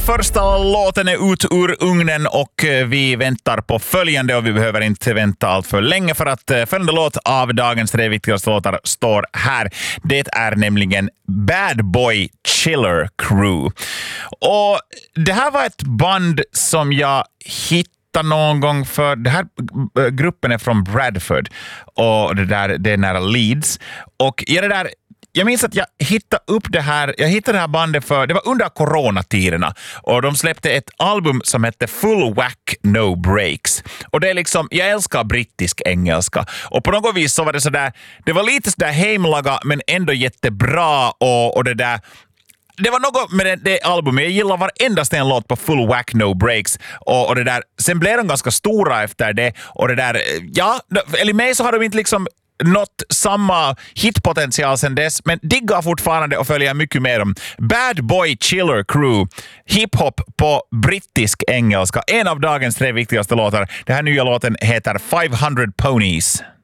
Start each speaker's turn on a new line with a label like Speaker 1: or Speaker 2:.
Speaker 1: första låten är ut ur ugnen och vi väntar på följande och vi behöver inte vänta allt för länge för att följande låt av dagens 3 viktigaste låtar står här. Det är nämligen Bad Boy Chiller Crew. Och det här var ett band som jag hittade någon gång för det här gruppen är från Bradford och det är nära Leeds och jag minns att jag hittade det här bandet för det var under coronatiderna och de släppte ett album som hette Full Whack No Breaks och det är liksom, jag älskar brittisk engelska och på något vis så var det sådär, det var lite sådär heimlaga men ändå jättebra och det där. Det var något med det albumet. Jag gillar varenda en låt på Full Whack No Breaks. Och det där. Sen blev de ganska stora efter det. Och det där, ja, eller mig så har de inte liksom nått samma hitpotential sen dess. Men diggar fortfarande och följer mycket mer om Bad Boy Chiller Crew. Hiphop på brittisk engelska. En av dagens 3 viktigaste låtar. Den här nya låten heter 500 Ponies.